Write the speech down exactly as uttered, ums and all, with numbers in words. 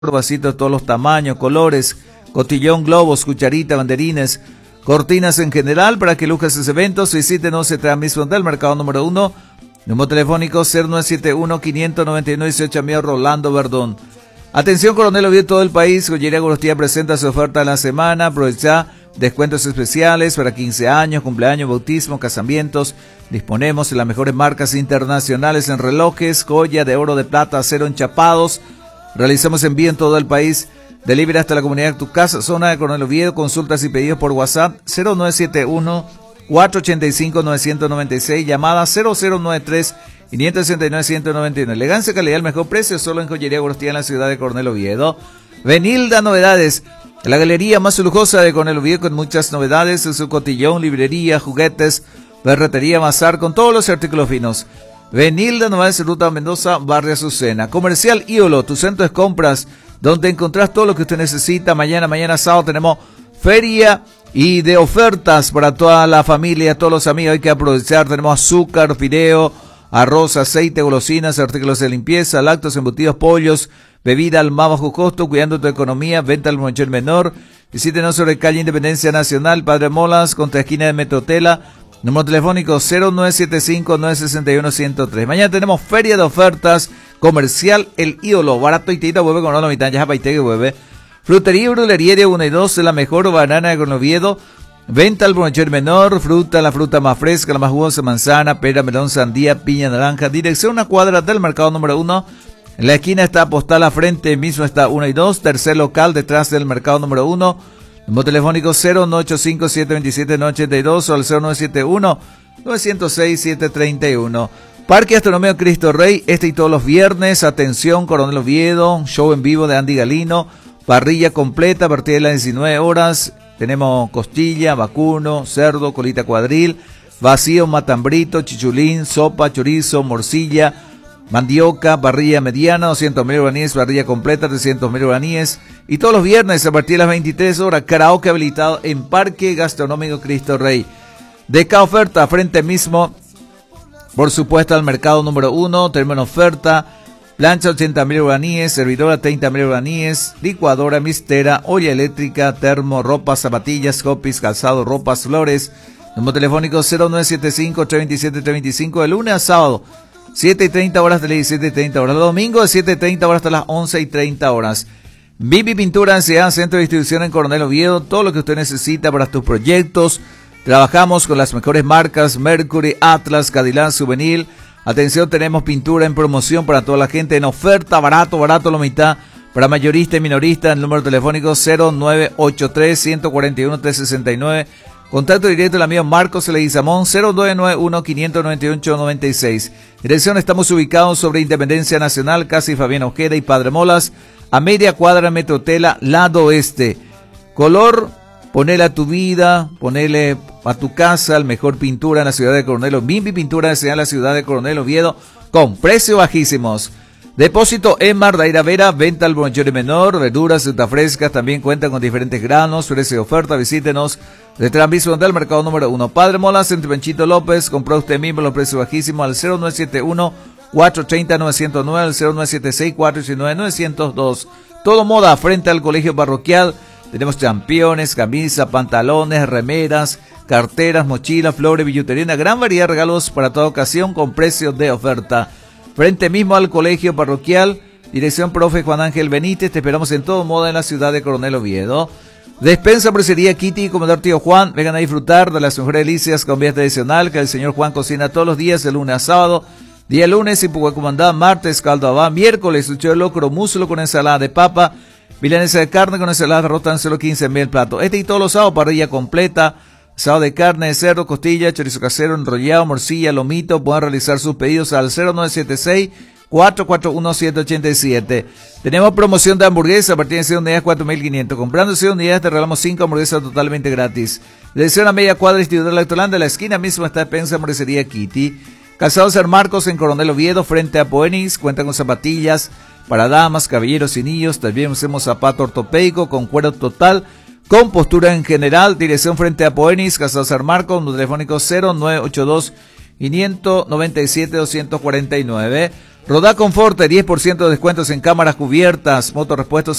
vasitos de todos los tamaños, colores, cotillón, globos, cucharita, banderines, cortinas en general. Para que luzcas sus eventos, visítenos en Transmisión del Mercado número uno, número telefónico cero nueve siete uno, cinco nueve nueve, dieciocho, amigo Rolando Verdón. Atención, Coronel Oviedo, todo el país. Joyería Gorostía presenta su oferta de la semana. Aprovecha descuentos especiales para quince años, cumpleaños, bautismo, casamientos. Disponemos de las mejores marcas internacionales en relojes, joya de oro, de plata, acero, enchapados. Realizamos envío en todo el país. Delivery hasta la comunidad de tu casa, zona de Coronel Oviedo. Consultas y pedidos por WhatsApp cero nueve siete uno, cuatro ocho cinco, nueve nueve seis. Llamada cero cero nueve tres, cinco seis nueve, uno cero nueve uno. Elegancia, calidad, el mejor precio solo en Joyería Gorostía en la ciudad de Coronel Oviedo. Benilda Novedades, la galería más lujosa de Coronel Oviedo, con muchas novedades en su cotillón, librería, juguetes, ferretería, bazar con todos los artículos finos. Benilda Novedades, Ruta Mendoza, Barrio Azucena. Comercial Ídolo, tu centro de compras, donde encontrás todo lo que usted necesita. Mañana, mañana sábado tenemos feria y de ofertas para toda la familia, todos los amigos. Hay que aprovechar. Tenemos azúcar, fideo, arroz, aceite, golosinas, artículos de limpieza, lácteos, embutidos, pollos, bebida al más bajo costo, cuidando tu economía, venta al monchón menor. Visítenos sobre calle Independencia Nacional, Padre Molas, contra esquina de Metrotela. Número telefónico cero nueve siete cinco, nueve seis uno, uno cero tres. Mañana tenemos feria de ofertas. Comercial El Ídolo, barato y tita, hueve con la mitad, ya paite que hueve. Frutería y brulería de uno y dos, la mejor banana de Coronel Oviedo. Venta al bonchero menor, fruta, la fruta más fresca, la más jugosa, manzana, pera, melón, sandía, piña, naranja. Dirección una cuadra del mercado número uno. En la esquina está Postal, a frente mismo está uno y dos. Tercer local detrás del mercado número uno. Número telefónico cero nueve ocho cinco, siete dos siete, nueve ocho dos o al cero nueve siete uno, nueve cero seis, siete tres uno. Parque Astronómico Cristo Rey, este y todos los viernes. Atención, Coronel Oviedo, show en vivo de Andy Galino. Parrilla completa a partir de las diecinueve horas. Tenemos costilla, vacuno, cerdo, colita cuadril, vacío, matambrito, chichulín, sopa, chorizo, morcilla, mandioca, parrilla mediana, doscientos mil guaraníes, parrilla completa, trescientos mil guaraníes. Y todos los viernes a partir de las veintitrés horas, karaoke habilitado en Parque Gastronómico Cristo Rey. De cada oferta, frente mismo, por supuesto, al mercado número uno, tenemos una oferta: plancha ochenta mil guaraníes, servidora treinta mil guaraníes, licuadora mistera, olla eléctrica, termo, ropa, zapatillas, copies, calzado, ropas, flores. Número telefónico cero nueve siete cinco, tres dos siete, tres dos cinco, de lunes a sábado, siete y treinta horas hasta las diecisiete y treinta horas. El domingo de siete y treinta horas hasta las once y treinta horas. Vivi Pintura Ansiedad, centro de distribución en Coronel Oviedo. Todo lo que usted necesita para tus proyectos. Trabajamos con las mejores marcas: Mercury, Atlas, Cadillac, Souvenir. Atención, tenemos pintura en promoción para toda la gente, en oferta, barato, barato, la mitad. Para mayorista y minorista, el número telefónico cero nueve ocho tres, uno cuatro uno, tres seis nueve. Contacto directo del amigo Marcos Leguizamón, cero nueve nueve uno, cinco nueve ocho, nueve seis. Dirección, estamos ubicados sobre Independencia Nacional, casi Fabián Ojeda y Padre Molas, a media cuadra Metrotela, lado oeste. Color, ponele a tu vida, ponele a tu casa, el mejor pintura en la ciudad de Coronel Oviedo. Bimbi Pintura en la ciudad de Coronel Oviedo, con precios bajísimos. Depósito Emar, Daira Vera, venta al bonchero menor, verduras, frutas frescas, también cuentan con diferentes granos, precio de oferta. Visítenos de Transmisión del mercado número uno. Padre Molas, entre Panchito López, compró usted mismo los precios bajísimos al cero nueve siete uno, cuatro tres cero, nueve cero nueve, al cero nueve siete seis, cuatro uno nueve, nueve cero dos. Todo moda frente al colegio parroquial. Tenemos championes, camisas, pantalones, remeras, carteras, mochilas, flores, billutería, una gran variedad de regalos para toda ocasión con precios de oferta. Frente mismo al colegio parroquial, dirección profe Juan Ángel Benítez. Te esperamos en todo modo en la ciudad de Coronel Oviedo. Despensa Presería Kitty, comedor Tío Juan. Vengan a disfrutar de las mejores delicias con comida tradicional que el señor Juan cocina todos los días, de lunes a sábado. Día lunes, Ipuhuacumandá, martes, caldo abá, miércoles, sucho de locro, muslo con ensalada de papa, milanesa de carne con ensalada de arroz, tan solo quince mil platos. Este y todos los sábados, parrilla completa, asado de carne, de cerdo, costilla, chorizo casero, enrollado, morcilla, lomito. Pueden realizar sus pedidos al cero nueve siete seis, cuatro cuatro uno, siete ocho siete. Tenemos promoción de hamburguesa a partir de cien unidades, cuatro mil quinientos. Comprando cien unidades te regalamos cinco hamburguesas totalmente gratis. Dirección a media cuadra, Instituto Electrolanda, la esquina misma está Despensa Hamburguesería Kitty. Calzado San Marcos en Coronel Oviedo, frente a Poenix. Cuentan con zapatillas para damas, caballeros y niños. También hacemos zapato ortopédico con cuero total, con postura en general. Dirección frente a Poenix, Calzado San Marcos, número telefónico cero nueve ocho dos, cinco nueve siete, dos cuatro nueve. Rodá Conforte, diez por ciento de descuentos en cámaras cubiertas, motorrepuestos